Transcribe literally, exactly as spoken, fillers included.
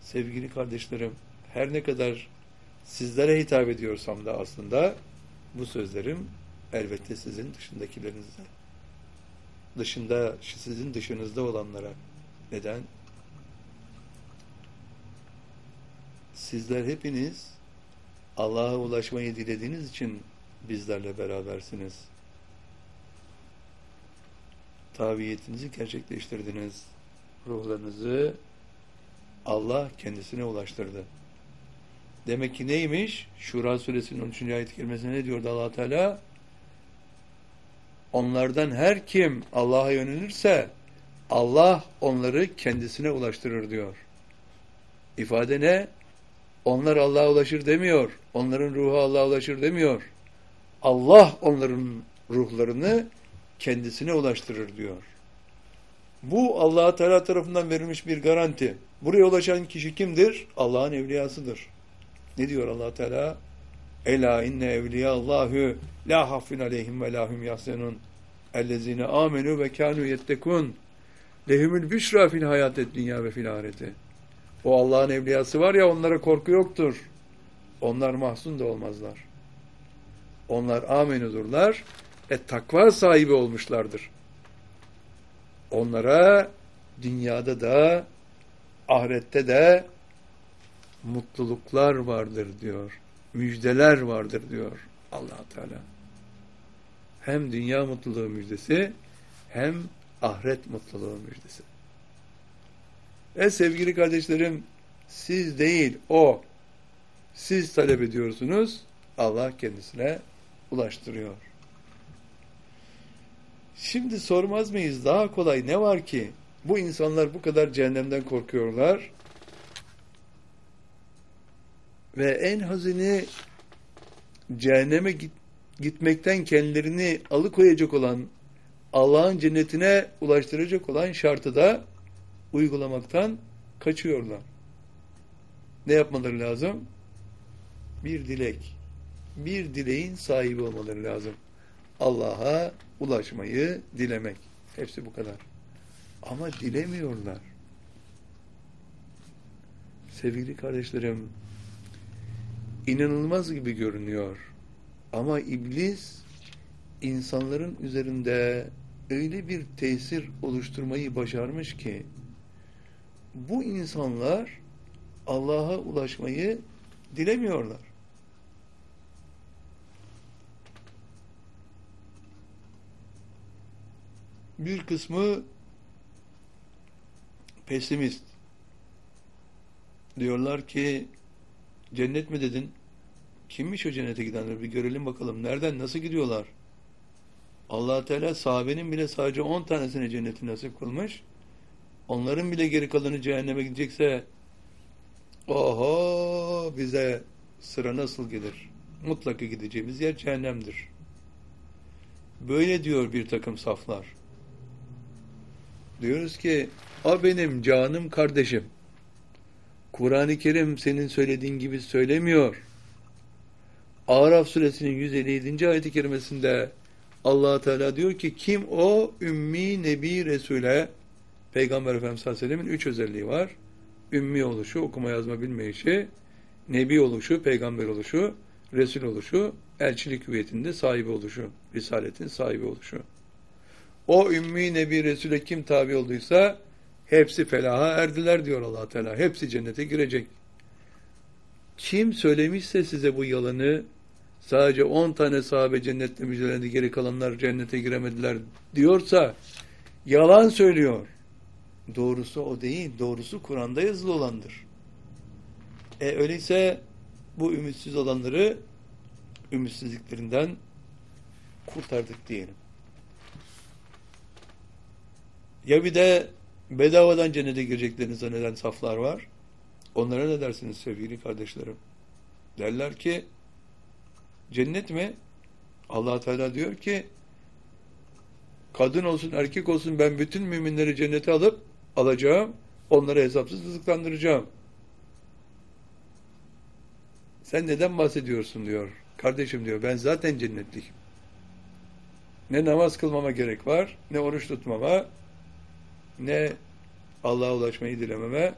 Sevgili kardeşlerim, her ne kadar sizlere hitap ediyorsam da aslında bu sözlerim elbette sizin dışındakilerinize, dışında, sizin dışınızda olanlara. Neden? Sizler hepiniz Allah'a ulaşmayı dilediğiniz için bizlerle berabersiniz. Tabiyetinizi gerçekleştirdiniz. Ruhlarınızı Allah kendisine ulaştırdı. Demek ki neymiş? Şura suresinin on üçüncü ayet-i kerimesinde ne diyordu Allah Teala? Onlardan her kim Allah'a yönelirse Allah onları kendisine ulaştırır diyor. İfade ne? Onlar Allah'a ulaşır demiyor. Onların ruhu Allah'a ulaşır demiyor. Allah onların ruhlarını kendisine ulaştırır diyor. Bu Allah Teala tarafından verilmiş bir garanti. Buraya ulaşan kişi kimdir? Allah'ın evliyasıdır. Ne diyor Allah Teala? Ela inne evliyallahu la hafun aleyhim ve lahum yahzenun ellezine amenu ve kanu yettekun lehumul büşra fil hayatet dünya ve fil ahireti. O Allah'ın evliyası var ya, onlara korku yoktur. Onlar mahzun da olmazlar. Onlar amenudurlar ve takva sahibi olmuşlardır. Onlara dünyada da ahirette de mutluluklar vardır diyor. Müjdeler vardır diyor Allah Teala. Hem dünya mutluluğu müjdesi hem ahiret mutluluğu müjdesi. E sevgili kardeşlerim, siz değil o. Siz talep ediyorsunuz. Allah kendisine ulaştırıyor. Şimdi sormaz mıyız, daha kolay ne var ki? Bu insanlar bu kadar cehennemden korkuyorlar. Ve en hazini cehenneme git, gitmekten kendilerini alıkoyacak olan, Allah'ın cennetine ulaştıracak olan şartı da uygulamaktan kaçıyorlar. Ne yapmaları lazım? Bir dilek. Bir dileğin sahibi olmaları lazım. Allah'a ulaşmayı dilemek. Hepsi bu kadar. Ama dilemiyorlar. Sevgili kardeşlerim, inanılmaz gibi görünüyor. Ama iblis insanların üzerinde öyle bir tesir oluşturmayı başarmış ki bu insanlar Allah'a ulaşmayı dilemiyorlar. Bir kısmı pesimist. Diyorlar ki cennet mi dedin? Kimmiş o cennete gidenler? Bir görelim bakalım. Nereden? Nasıl gidiyorlar? Allah Teala sahabenin bile sadece on tanesine cenneti nasip kılmış. Onların bile geri kalanı cehenneme gidecekse oho, bize sıra nasıl gelir? Mutlaka gideceğimiz yer cehennemdir. Böyle diyor bir takım saflar. Diyoruz ki o benim canım kardeşim. Kur'an-ı Kerim senin söylediğin gibi söylemiyor. Araf suresinin yüz elli yedinci ayet-i kerimesinde Allah Teala diyor ki kim o ümmi nebi resule, Peygamber Efendimiz sallallahu aleyhi ve sellem'in üç özelliği var. Ümmi oluşu, okuma yazma bilmeyişi, nebi oluşu, peygamber oluşu, resul oluşu, elçilik hüviyetinde sahibi oluşu, risaletin sahibi oluşu. O ümmi nebi resule kim tabi olduysa hepsi felaha erdiler diyor Allah Teala. Hepsi cennete girecek. Kim söylemişse size bu yalanı, sadece on tane sahabe cennette müjdelendi, geri kalanlar cennete giremediler diyorsa yalan söylüyor. Doğrusu o değil. Doğrusu Kur'an'da yazılı olandır. E öyleyse bu ümitsiz olanları ümitsizliklerinden kurtardık diyelim. Ya bir de bedavadan cennete gireceklerini zanneden saflar var. Onlara ne dersiniz sevgili kardeşlerim? Derler ki cennet mi? Allah Teala diyor ki kadın olsun erkek olsun ben bütün müminleri cennete alıp alacağım. Onları hesapsız rızıklandıracağım. Sen neden bahsediyorsun diyor. Kardeşim diyor ben zaten cennetliyim. Ne namaz kılmama gerek var, ne oruç tutmama, ne Allah'a ulaşmayı dilememe